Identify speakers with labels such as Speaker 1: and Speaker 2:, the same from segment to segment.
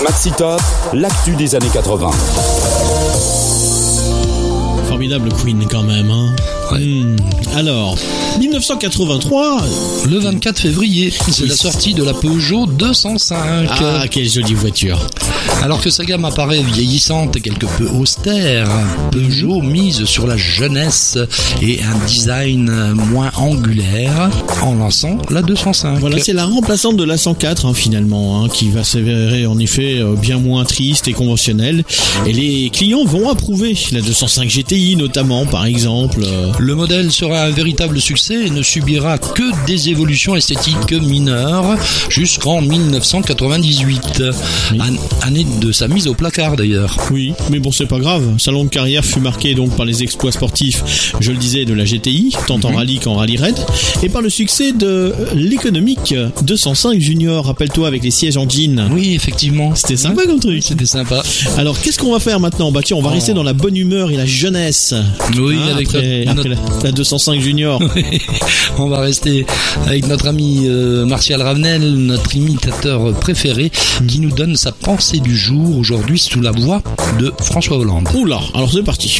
Speaker 1: Maxi Top, l'actu des années 80.
Speaker 2: Formidable Queen quand même, hein. Alors, 1983,
Speaker 3: le 24 février, c'est la sortie de la Peugeot 205.
Speaker 2: Ah, quelle jolie voiture.
Speaker 3: Alors que sa gamme apparaît vieillissante et quelque peu austère, Peugeot mise sur la jeunesse et un design moins angulaire en lançant la 205.
Speaker 2: Voilà, c'est la remplaçante de la 104 finalement, qui va s'avérer en effet bien moins triste et conventionnelle. Et les clients vont approuver la 205 GTI notamment, par exemple.
Speaker 3: Le modèle sera un véritable succès et ne subira que des évolutions esthétiques mineures jusqu'en 1998. Année de sa mise au placard d'ailleurs.
Speaker 2: Oui, mais bon, c'est pas grave. Sa longue carrière fut marquée donc par les exploits sportifs, je le disais, de la GTI, tant en rallye qu'en rallye raid, et par le succès de l'économique 205 Junior, rappelle-toi, avec les sièges en jean.
Speaker 3: Oui, effectivement.
Speaker 2: C'était sympa comme truc.
Speaker 3: C'était sympa.
Speaker 2: Alors, qu'est-ce qu'on va faire maintenant ? Bah tiens, on va rester dans la bonne humeur et la jeunesse.
Speaker 3: Oui, avec
Speaker 2: après la 205 Junior.
Speaker 3: Oui, on va rester avec notre ami Martial Ravenel, notre imitateur préféré, qui nous donne sa pensée du jour aujourd'hui sous la voix de François Hollande.
Speaker 2: Oula, alors c'est parti.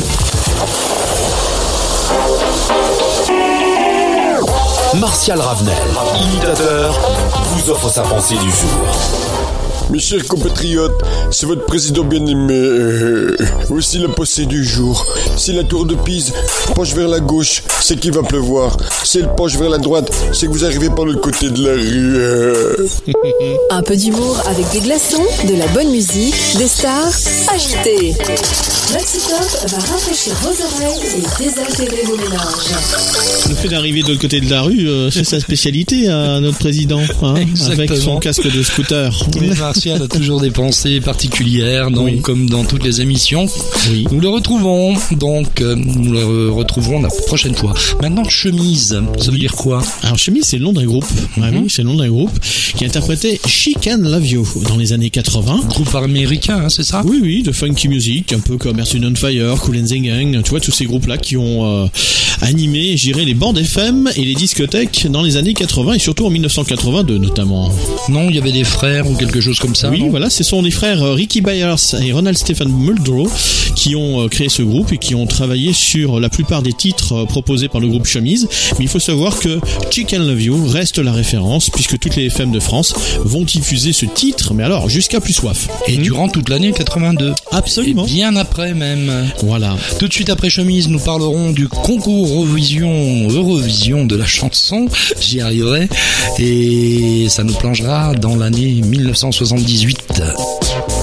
Speaker 1: Martial Ravenel, imitateur, vous offre sa pensée du jour.
Speaker 4: Mes chers compatriotes, c'est votre président bien-aimé. Voici la pensée du jour. Si la tour de Pise penche vers la gauche, c'est qu'il va pleuvoir. Si elle penche vers la droite, c'est que vous arrivez par l'autre côté de la rue.
Speaker 5: Un peu d'humour avec des glaçons, de la bonne musique, des stars agitées. Maxi Top va rafraîchir vos oreilles et désaltérer vos mélanges.
Speaker 2: Le fait d'arriver de l'autre côté de la rue, c'est sa spécialité à notre président, avec son casque de scooter.
Speaker 3: Mais Martial a toujours des pensées particulières, donc, comme dans toutes les émissions. Oui. Nous le retrouvons, donc nous le retrouverons la prochaine fois. Maintenant, chemise, ça veut dire quoi ?
Speaker 2: Alors chemise, c'est le nom d'un groupe. Oui, c'est le nom d'un groupe qui interprétait She Can Love You dans les années 80.
Speaker 3: Groupe américain, c'est ça ?
Speaker 2: Oui, de funky music, un peu comme Earth, Wind & Fire, Kool and the Gang, tu vois, tous ces groupes-là qui ont animé, j'irais, les bandes FM et les discothèques dans les années 80 et surtout en 1982 notamment.
Speaker 3: Non, il y avait des frères ou quelque chose comme ça.
Speaker 2: Oui,
Speaker 3: non ?
Speaker 2: voilà, ce sont les frères Ricky Byers et Ronald Stephen Muldrow qui ont créé ce groupe et qui ont travaillé sur la plupart des titres proposés par le groupe Chemise. Mais il faut savoir que She Can Love You reste la référence puisque toutes les FM de France vont diffuser ce titre, mais alors jusqu'à plus soif.
Speaker 3: Et durant toute l'année 82.
Speaker 2: Absolument.
Speaker 3: Et bien après même.
Speaker 2: Voilà.
Speaker 3: Tout de suite après Chemise, nous parlerons du concours Eurovision de la chanson. J'y arriverai. Et ça nous plongera dans l'année 1978.